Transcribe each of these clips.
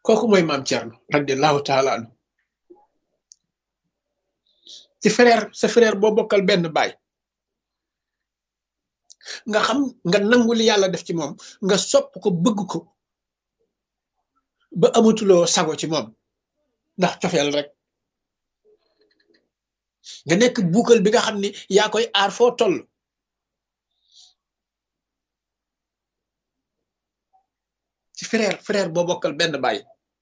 kooku mooy maam Thierno radiallahu taala anhu ci frère sa frère boo bokkal benn baay nga xam nga nangu li yàlla def ci moom nga sopp ko bëgg ko ba amatuloo sago ci moom ndax cofeel rek nga nekk buukal bi nga xam ni yaa koy aar foo toll ci frère boo bokkal benn baay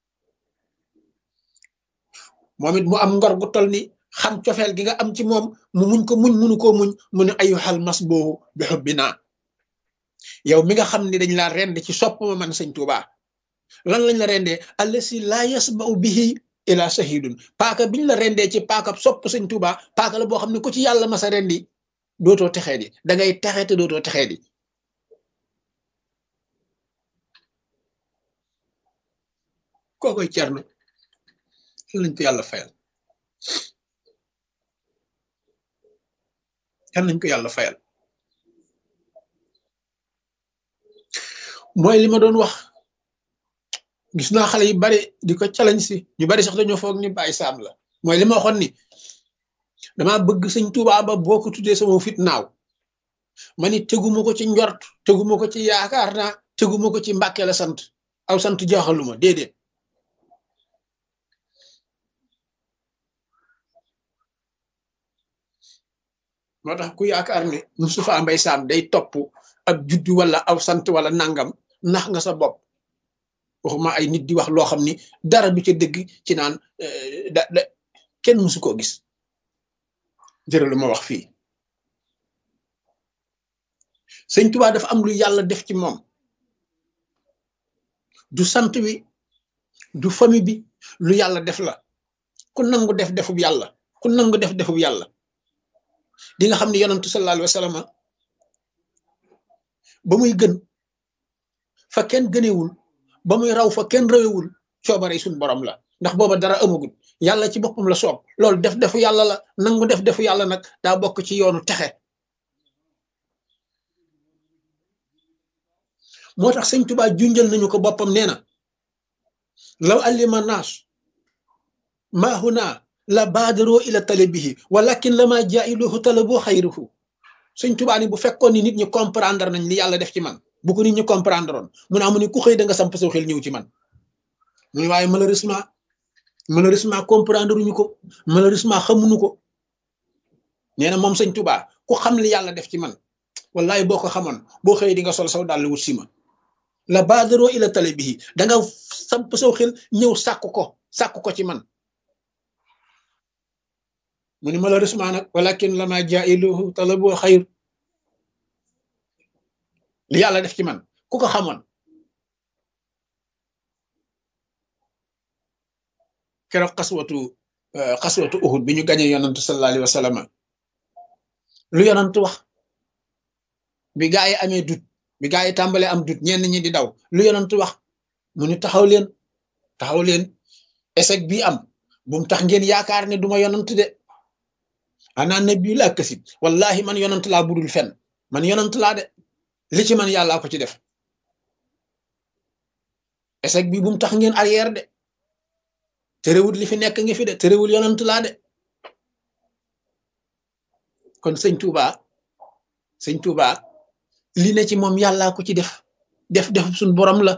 moom it mu am ngor gu toll ni xam cofeel gi nga am ci moom mu muñ ko muñ munu koo muñ mu ne ayyuhal masbuhu bi hubbina yow mi nga xam ni dañ laa rend ci sopp ma man sëñ Tuuba lan lañ la rendee allasi laa yasma'u bihi ila shahidun paaka biñ la rendee ci paaka sopp sëñ Tuuba paaka la boo xam ne ku ci yàlla masa rendi dootoo texee di da ngay texe te dootoo texee di kookoy Cerno lañ ko yàlla fayal kan nañ ko yàlla fayal mooy li ma doon wax gis naa xale yu bari di ko challenge si ñu bari sax dañoo foog ni Baye Sam la mooy li ma waxoon ni dama bëgg sëñ Tuubaa ba boo ko tuddee sama fit naaw ma ni teguma ko ci njort teguma ko ci yaakaar naa teguma ko ci Mbàkke la sant aw sant jaaxaluma déedéet moo tax ku yaakaar ne Moustapha Mbaye Sam day topp ab juddu wala aw sant wala nangam nax nga sa bopp waxuma ay nit di wax loo xam ni dara du ca dëgg ci naan kenn mësu koo gis jërë lu ma wax fii sëñ Tuubaa dafa am lu yàlla def ci moom du sant wi du famille bi lu yàlla def la ku nangu def defub yàlla ku nangu def defub yàlla di nga xam ne yonantu sallallahu alayhi wa sallam ba muy gën fa kenn gënewul ba muy raw fa kenn rawewul coobare suñ borom la ndax booba dara amagul yàlla ci boppam la soob loolu def defu yàlla la nangu def defu yàlla nag daa bokk ci yoonu texe moo tax sëñ Tuubaa junjal nañu ko boppam nee na law allima naas maa huna la baadaroo ila talabihi walakin lama jaa'iluhu talabu xayruhu sëñ Tuubaa ni bu fekkoon ni nit ñi comprendre nañ li yàlla def ci man bu ko nit ñi comprendre oon mu ne amu ni ku xëy da nga samp sa xel ñëw ci man mu ne waaye malheureusement comprendre uñu ko malheureusement xamuñu ko nee na moom sëñ Tuubaa ku xam li yàlla def ci man wallahi boo ko xamoon boo xëy di nga sol saw dàll wut si ma la baadaroo ila talabihi da nga samp saw xel ñëw sàkku ko ci man mu ni malheureusement nag walakin lama jaa'iluhu talabu xayr li yàlla def ci man ku ko xamoon keroog xaswatu Uhud bi ñu gañee yonantu sallallahu alayhi wa sallam lu yonantu wax bi gaa yi amee dut bi gaa yi tàmbalee am dut ñenn ñi di daw lu yonantu wax mu ni taxaw leen échec bi am bu mu tax ngeen yaakaar ne duma yonant de ana nabi laa kasib wallahi man yonant laa budul fen man yonant laa de li ci man yàllaa ko ci def échec bi bu mu tax ngeen arrière de terewul li fi nekk ngi fi de terewul yonant laa de kon sëñ Tuubaa li ne ci moom yàllaa ko ci def suñ borom la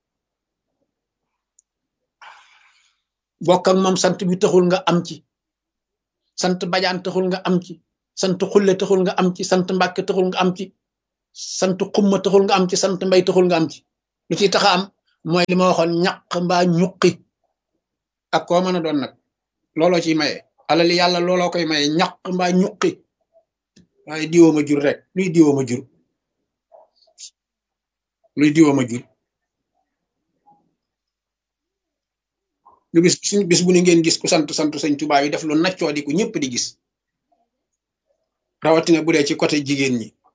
bokk ak moom sant bi taxul nga am ci sant bajaan taxul nga am ci sant xulle taxul nga am ci sant mbàkke taxul nga am ci sant xumma taxul nga am ci sant mbay taxul nga am ci lu ciy taxa am mooy li ma waxoon ñaq mbaa ñuqi ak koo mën a doon nag looloo ciy maye alali yàlla looloo koy maye ñaq mbaa ñuqi waaye diwooma jur rek luy diwooma jur lu bis bu ni ngeen gis ku sant sëñ Tuubaa yi def lu naccoo di ku ñëpp di gis rawatina bu dee ci côté jigéen ñi